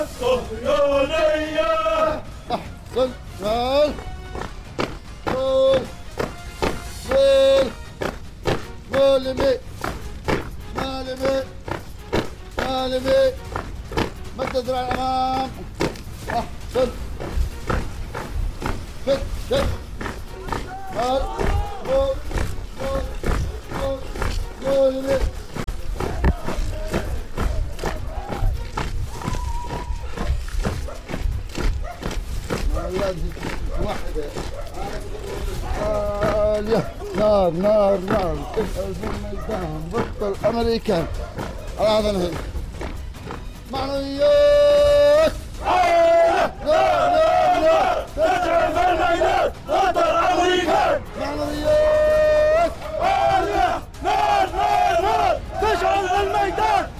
صهيونية. أحسن. جول جول جول جول يمين شمال يمين شمال يمين مد ذراع الأمام. أحسن. فت فت جول جول جول جول جول يمين. واحدة عالية. نار نار نار تسأل في الميدان ضد الأمريكان. هذا نهي معنويات عالية. نار نار نار تسعى في الميدان ضد الأمريكان. معنويات عالية. نار نار نار تشعل في الميدان